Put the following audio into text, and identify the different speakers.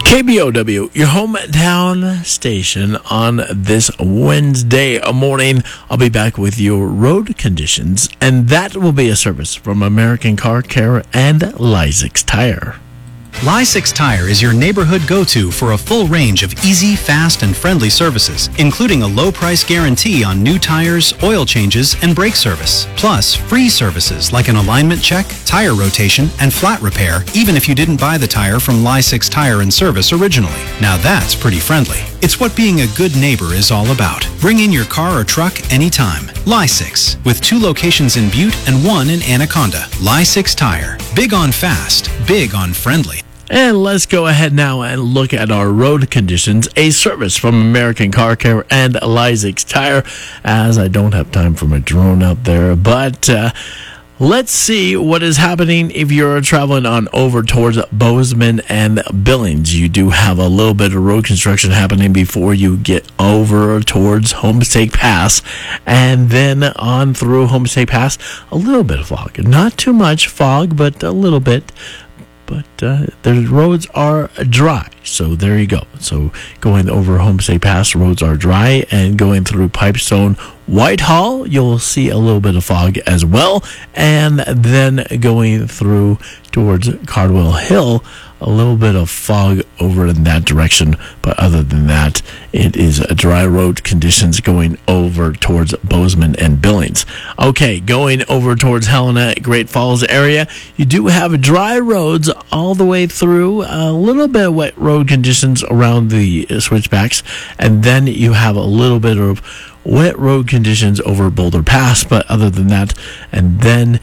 Speaker 1: KBOW, your hometown station on this Wednesday morning. I'll be back with your road conditions, and that will be a service from American Car Care and Lysix Tire.
Speaker 2: Lysix Tire is your neighborhood go-to for a full range of easy, fast, and friendly services, including a low price guarantee on new tires, oil changes, and brake service. Plus, free services like an alignment check, tire rotation, and flat repair, even if you didn't buy the tire from Lysix Tire and Service originally. Now that's pretty friendly. It's what being a good neighbor is all about. Bring in your car or truck anytime. Lysix, with 2 locations in Butte and 1 in Anaconda. Lysix Tire. Big on fast, big on friendly.
Speaker 1: And let's go ahead now and look at our road conditions, a service from American Car Care and Lysix Tire, as I don't have time for my drone out there. But let's see what is happening if you're traveling on over towards Bozeman and Billings. You do have a little bit of road construction happening before you get over towards Homestake Pass, and then on through Homestake Pass, a little bit of fog. Not too much fog, but a little bit. But the roads are dry, so there you go. So going over Homestake Pass, roads are dry, and going through Pipestone, Whitehall, you'll see a little bit of fog as well. And then going through towards Cardwell Hill, a little bit of fog over in that direction. But other than that, it is dry road conditions going over towards Bozeman and Billings. Okay, going over towards Helena, Great Falls area, you do have dry roads all the way through, a little bit of wet road conditions around the switchbacks, and then you have a little bit of wet road conditions over Boulder Pass, but other than that, and then